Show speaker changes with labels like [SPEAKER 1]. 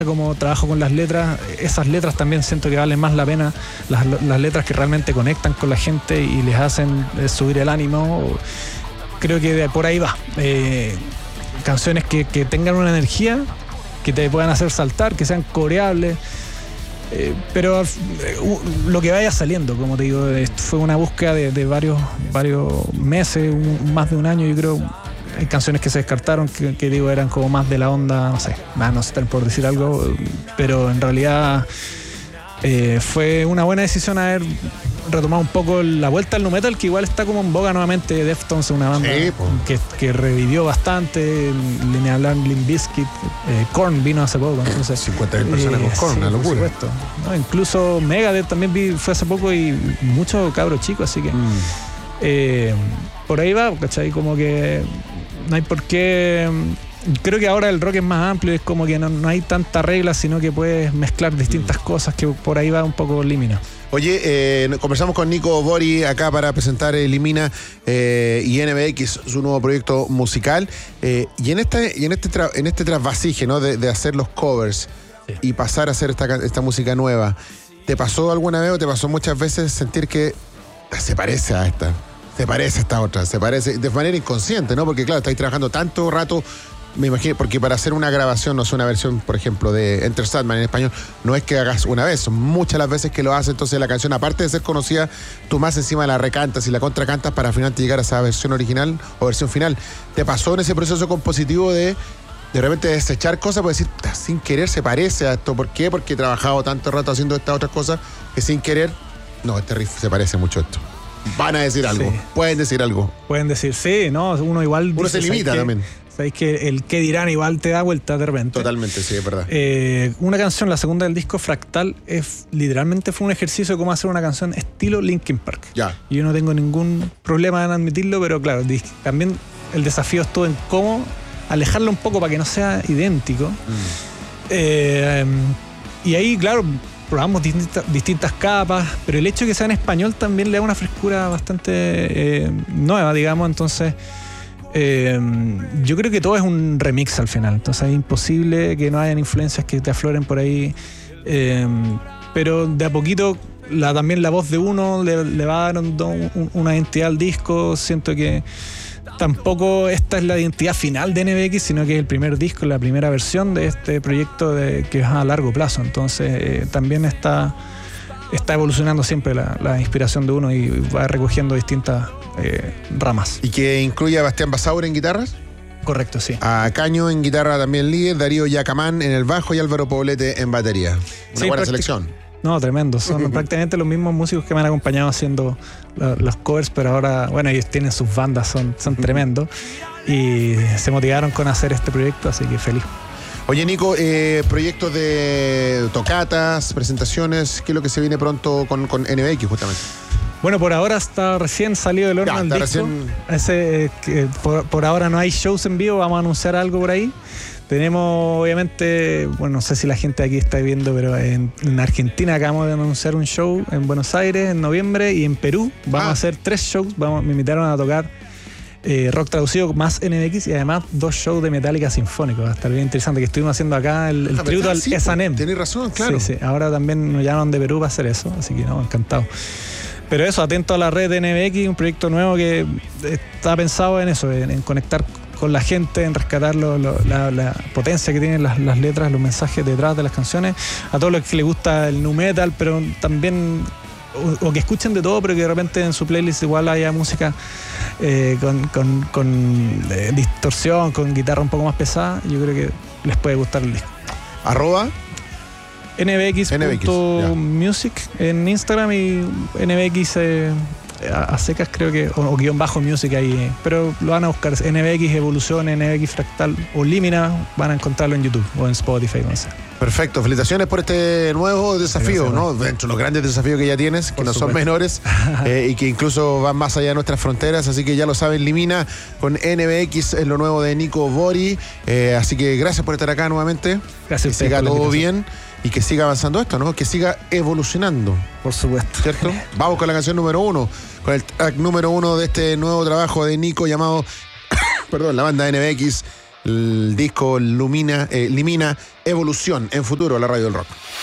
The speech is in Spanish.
[SPEAKER 1] como trabajo con las letras, esas letras también siento que valen más la pena, las letras que realmente conectan con la gente y les hacen subir el ánimo. Creo que por ahí va. Canciones que tengan una energía, que te puedan hacer saltar, que sean coreables. Pero lo que vaya saliendo, como te digo, fue una búsqueda de varios meses, más de un año, yo creo. Hay canciones que se descartaron que digo eran como más de la onda, no sé por decir algo, pero en realidad fue una buena decisión haber retomado un poco la vuelta al nu metal, que igual está como en boga nuevamente. Deftones es una banda que revivió bastante, Linnea Blanc, Limp Bizkit, Korn vino hace poco, entonces
[SPEAKER 2] 50.000 personas con Korn, una locura.
[SPEAKER 1] Por supuesto, ¿no? Incluso Megadeth también fue hace poco y muchos cabros chicos, así que por ahí va, ¿cachai? Como que no hay por qué. Creo que ahora el rock es más amplio, es como que no hay tanta regla, sino que puedes mezclar distintas cosas, que por ahí va un poco Limina.
[SPEAKER 2] Oye, conversamos con Nico Bori acá para presentar Limina y NBX, su nuevo proyecto musical. Y en este trasvasije, ¿no? de hacer los covers y pasar a hacer esta música nueva, ¿te pasó alguna vez o te pasó muchas veces sentir que se parece a esta? Se parece a esta otra, se parece de manera inconsciente, ¿no? Porque claro, estáis trabajando tanto rato, me imagino, porque para hacer una grabación, no es una versión, por ejemplo, de Enter Sandman en español, no es que hagas una vez, son muchas las veces que lo haces, entonces la canción, aparte de ser conocida, tú más encima la recantas y la contracantas para finalmente llegar a esa versión original o versión final. ¿Te pasó en ese proceso compositivo de repente desechar cosas, por decir, sin querer se parece a esto? ¿Por qué? Porque he trabajado tanto rato haciendo estas otras cosas que sin querer, no, este riff se parece mucho a esto. Van a decir algo, sí. Pueden decir algo.
[SPEAKER 1] Pueden decir, sí, ¿no? Uno igual
[SPEAKER 2] uno dice, se limita también.
[SPEAKER 1] Sabéis que el qué dirán igual te da vuelta de repente.
[SPEAKER 2] Totalmente, sí, es verdad.
[SPEAKER 1] Una canción, la segunda del disco, Fractal, literalmente fue un ejercicio de cómo hacer una canción estilo Linkin Park.
[SPEAKER 2] Ya.
[SPEAKER 1] Y yo no tengo ningún problema en admitirlo, pero claro, también el desafío estuvo en cómo alejarlo un poco para que no sea idéntico. Y ahí, claro, probamos distintas capas, pero el hecho de que sea en español también le da una frescura bastante nueva, digamos. Entonces yo creo que todo es un remix al final, entonces es imposible que no hayan influencias que te afloren por ahí, pero de a poquito también la voz de uno le va dando una identidad al disco. Siento que tampoco esta es la identidad final de NBX, sino que es el primer disco, la primera versión de este proyecto que es a largo plazo. Entonces también está evolucionando siempre la inspiración de uno y va recogiendo distintas ramas.
[SPEAKER 2] ¿Y que incluye a Bastián Basaur en guitarras?
[SPEAKER 1] Correcto, sí.
[SPEAKER 2] A Caño en guitarra también líder, Darío Yacamán en el bajo y Álvaro Poblete en batería. Una buena selección.
[SPEAKER 1] No, tremendo. Son prácticamente los mismos músicos que me han acompañado haciendo los covers, pero ahora, bueno, ellos tienen sus bandas, son tremendos y se motivaron con hacer este proyecto, así que feliz.
[SPEAKER 2] Oye, Nico, proyectos de tocatas, presentaciones, ¿qué es lo que se viene pronto con NBX justamente?
[SPEAKER 1] Bueno, por ahora está recién salido del horno el disco. Por ahora no hay shows en vivo, vamos a anunciar algo por ahí. Tenemos, obviamente, bueno, no sé si la gente aquí está viendo, pero en Argentina acabamos de anunciar un show en Buenos Aires en noviembre y en Perú vamos a hacer 3 shows. Me invitaron a tocar rock traducido más NBX y además 2 shows de Metallica sinfónicos. Va a estar bien interesante, que estuvimos haciendo acá el tributo al S&M.
[SPEAKER 2] Tenés razón, claro.
[SPEAKER 1] Sí, ahora también nos llaman de Perú para hacer eso, así que no, encantado. Pero eso, atento a la red de NBX, un proyecto nuevo que está pensado en eso, en conectar con la gente, en rescatar la potencia que tienen las letras, los mensajes detrás de las canciones. A todos los que les gusta el nu metal, pero también, o que escuchen de todo, pero que de repente en su playlist igual haya música con distorsión, con guitarra un poco más pesada. Yo creo que les puede gustar el disco. @NBX.music en Instagram y NBX a secas creo que, o _music ahí, pero lo van a buscar, NBX Evolución, NBX Fractal o Limina, van a encontrarlo en YouTube o en Spotify, no sé.
[SPEAKER 2] Perfecto, felicitaciones por este nuevo desafío, ¿no? Dentro de los grandes desafíos que ya tienes, que no son menores y que incluso van más allá de nuestras fronteras, así que ya lo saben, Limina con NBX es lo nuevo de Nico Bori, así que gracias por estar acá nuevamente.
[SPEAKER 1] Gracias.
[SPEAKER 2] Que siga todo bien y que siga avanzando esto, ¿no? Que siga evolucionando.
[SPEAKER 1] Por supuesto.
[SPEAKER 2] ¿Cierto? Vamos con la canción número 1, con el track número 1 de este nuevo trabajo de Nico llamado, la banda NBX, el disco Limina Evolución en Futuro, la radio del rock.